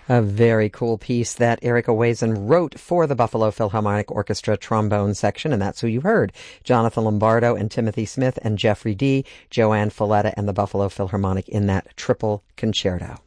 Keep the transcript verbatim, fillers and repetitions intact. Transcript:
A very cool piece that Erica Wazen wrote for the Buffalo Philharmonic Orchestra trombone section, and that's who you heard. Jonathan Lombardo and Timothy Smith and Jeffrey D., Joanne Folletta and the Buffalo Philharmonic in that triple concerto.